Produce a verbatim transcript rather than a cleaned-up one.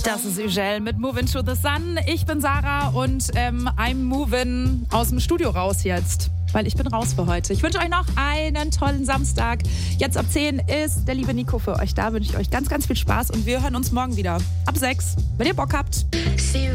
Das ist Ugel mit Movin' to the Sun. Ich bin Sarah und ähm, I'm moving aus dem Studio raus jetzt, weil ich bin raus für heute. Ich wünsche euch noch einen tollen Samstag. Jetzt ab zehn ist der liebe Nico für euch da. Wünsche ich euch ganz, ganz viel Spaß und wir hören uns morgen wieder ab sechs, wenn ihr Bock habt.